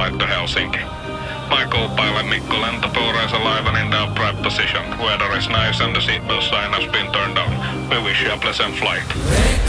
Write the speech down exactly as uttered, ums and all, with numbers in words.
flight to Helsinki. Michael, pilot Mikko, lentotuura is alive and in the upright position. Weather is nice and the seatbelt sign has been turned on. We wish you a pleasant flight.